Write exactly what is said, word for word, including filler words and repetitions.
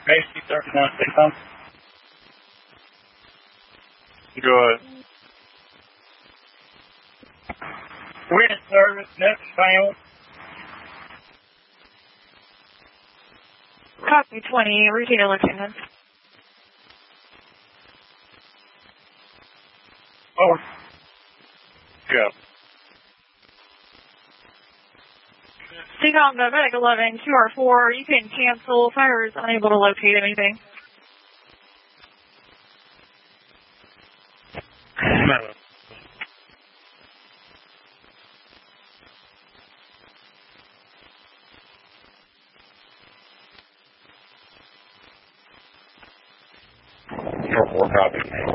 Macy thirty-nine, say something. Go ahead. We're in service, next family. Copy twenty, retail attendance. Oh. Yeah. Seacom, the Medic eleven, Q R four, you can cancel. Fire is unable to locate anything. Four copy.